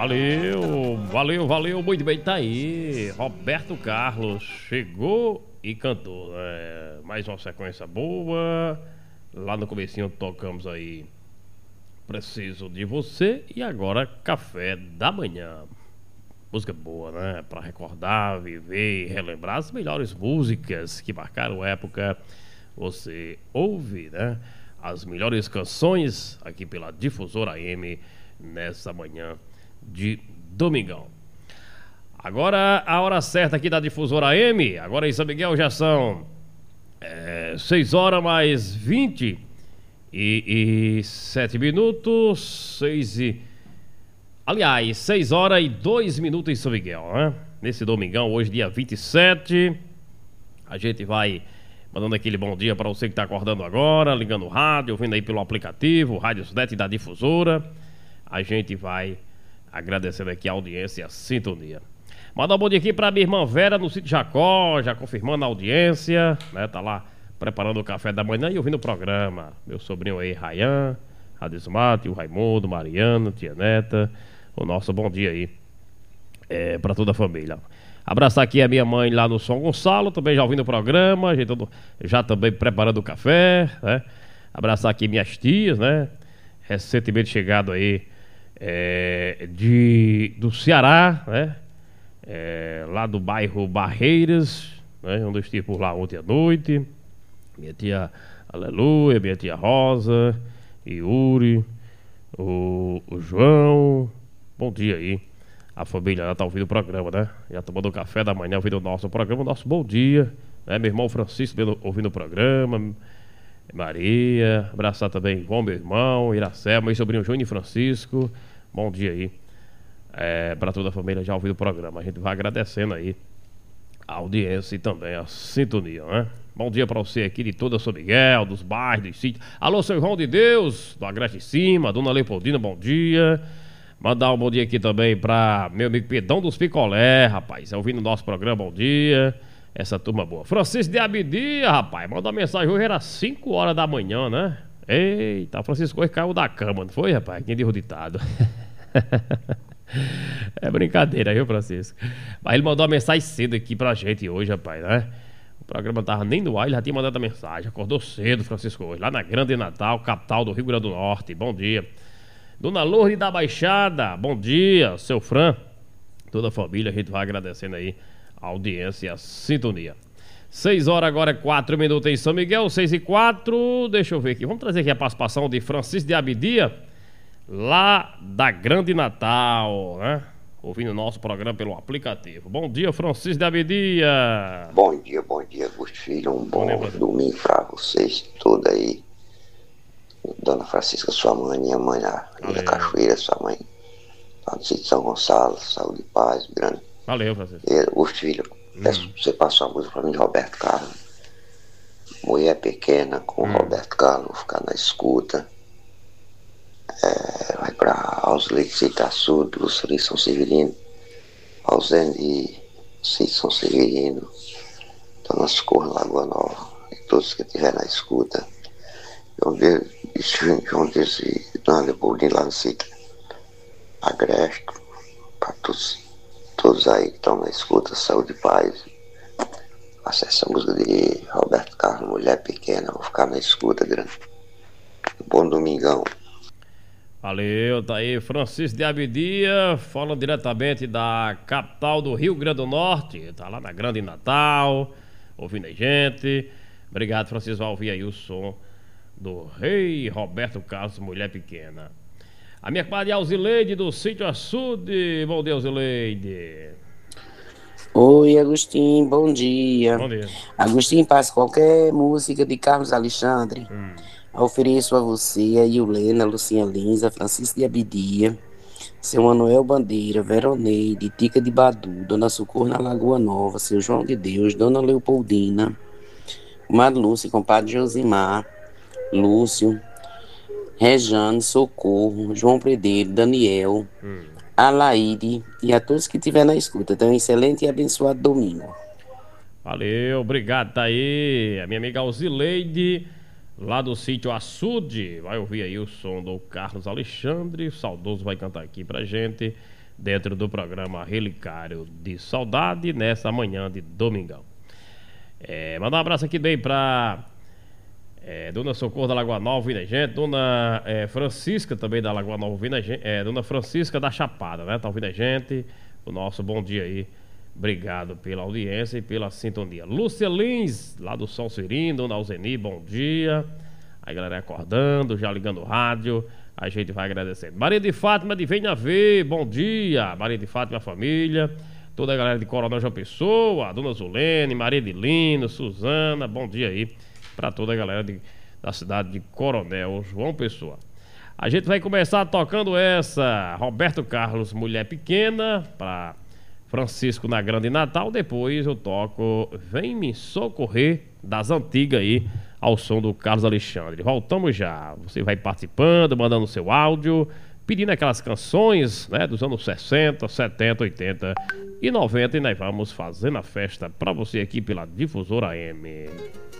Valeu, muito bem, tá aí. Roberto Carlos chegou e cantou. Mais uma sequência boa. Lá no comecinho tocamos aí Preciso de Você e agora Café da Manhã. Música boa, né? Pra recordar, viver e relembrar as melhores músicas que marcaram época. Você ouve, né? As melhores canções aqui pela Difusora AM nessa manhã de domingão. Agora a hora certa aqui da Difusora AM. Agora em São Miguel já são 6 horas mais 27 minutos. 6 horas e 2 minutos em São Miguel, né? Nesse domingão, hoje dia 27. A gente vai mandando aquele bom dia para você que está acordando agora, ligando o rádio, ouvindo aí pelo aplicativo, o Rádio Sudete da Difusora. A gente vai agradecendo aqui a audiência e a sintonia. Mandar um bom dia aqui para minha irmã Vera no sítio Jacó, já confirmando a audiência, né? Tá lá preparando o café da manhã e ouvindo o programa. Meu sobrinho aí, Rayan, Radismate, o Raimundo, Mariano, Tia Neta. O nosso bom dia aí para toda a família. Abraçar aqui a minha mãe lá no São Gonçalo, também já ouvindo o programa, a gente já também preparando o café, né? Abraçar aqui minhas tias, né? Recentemente chegado aí do Ceará, né? Lá do bairro Barreiras, né? Onde eu estive por lá ontem à noite. Minha tia Aleluia, minha tia Rosa, Yuri, o João. Bom dia aí. A família já tá ouvindo o programa, né? Já tomando o café da manhã, ouvindo o nosso programa, nosso bom dia, né? Meu irmão Francisco ouvindo o programa, Maria, abraçar também João, meu irmão, Iracema, meu sobrinho Júnior Francisco, bom dia aí, para toda a família já ouvindo o programa. A gente vai agradecendo aí a audiência e também a sintonia, né? Bom dia para você aqui de toda São Miguel, dos bairros, dos sítios. Alô, seu João de Deus, do Agreste de Cima, Dona Leopoldina, bom dia. Mandar um bom dia aqui também pra meu amigo Pedão dos Picolé, rapaz, ouvindo o nosso programa, bom dia. Essa turma boa. Francisco de Abidia, rapaz, mandou uma mensagem hoje, era 5 horas da manhã, né? Eita, Francisco hoje caiu da cama, não foi, rapaz? Quem deu o ditado. É brincadeira, viu, Francisco? Mas ele mandou uma mensagem cedo aqui pra gente hoje, rapaz, né? O programa não tava nem no ar, ele já tinha mandado a mensagem. Acordou cedo, Francisco, hoje, lá na Grande Natal, capital do Rio Grande do Norte. Bom dia. Dona Lourdes da Baixada, bom dia, seu Fran, toda a família, a gente vai agradecendo aí a audiência e a sintonia. 6 horas agora, 4 minutos em São Miguel, 6:04, deixa eu ver aqui, vamos trazer aqui a participação de Francisco de Abidia, lá da Grande Natal, né? Ouvindo o nosso programa pelo aplicativo. Bom dia, Francisco de Abidia. Bom dia, Augusto Filho, um bom domingo pra vocês, tudo aí. Dona Francisca, sua mãe, minha mãe lá da Cachoeira, sua mãe lá no sítio São Gonçalo, saúde e paz, grande. Valeu, Francisco. Augusto Filho, peço pra você passar uma música pra mim de Roberto Carlos. Mulher Pequena com Roberto Carlos, vou ficar na escuta. Vai pra Ausleite, Citaçu, do Luceri São Severino, Ausende, Sítio São Severino, Dona Socorro, Lagoa Nova, e todos que estiver na escuta. João Deus e Dona Leopoldina lá no sítio Agreste, para todos aí que estão na escuta, saúde e paz. Acesse a música de Roberto Carlos, Mulher Pequena, vou ficar na escuta, grande. Bom domingão. Valeu, tá aí Francisco de Abidia, falando diretamente da capital do Rio Grande do Norte, tá lá na Grande Natal, ouvindo a gente. Obrigado, Francisco, vai ouvir aí o som do Rei Roberto Carlos, Mulher Pequena. A minha comadre Alzileide do Sítio Açude. Bom dia, Alzileide. Oi, Agostinho, bom dia. Bom dia. Agostinho, passa qualquer música de Carlos Alexandre. Ofereço a você, a Yulena, Lucinha Lins, a Francisco de Abidia, seu Manuel Bandeira, Veroneide, Tica de Badu, Dona Socorro na Lagoa Nova, seu João de Deus, Dona Leopoldina, Comadre Lúcia, compadre Josimar, Lúcio, Rejane, Socorro, João Predeiro, Daniel, Alaide e a todos que estiver na escuta. Tenham um excelente e abençoado domingo. Valeu, obrigado, tá aí a minha amiga Alzileide, lá do sítio Açude. Vai ouvir aí o som do Carlos Alexandre. O saudoso vai cantar aqui pra gente, dentro do programa Relicário de Saudade, nessa manhã de domingão. Mandar um abraço aqui bem pra Dona Socorro da Lagoa Nova ouvindo a gente, Dona Francisca também da Lagoa Nova ouvindo a gente, Dona Francisca da Chapada, né? Tá ouvindo a gente. O nosso bom dia aí. Obrigado pela audiência e pela sintonia. Lúcia Lins, lá do Sol Serino, Dona Alzeni, bom dia. Aí galera acordando, já ligando o rádio, a gente vai agradecendo. Maria de Fátima de Venha Ver, bom dia. Maria de Fátima, família. Toda a galera de Coronel João Pessoa, Dona Zulene, Maria de Lino, Suzana, bom dia aí pra toda a galera da cidade de Coronel João Pessoa. A gente vai começar tocando essa Roberto Carlos, Mulher Pequena, pra Francisco na Grande Natal. Depois eu toco Vem Me Socorrer, das antigas aí, ao som do Carlos Alexandre. Voltamos já. Você vai participando, mandando seu áudio, pedindo aquelas canções, né, dos anos 60, 70, 80 e 90. E nós vamos fazendo a festa pra você aqui pela Difusora AM.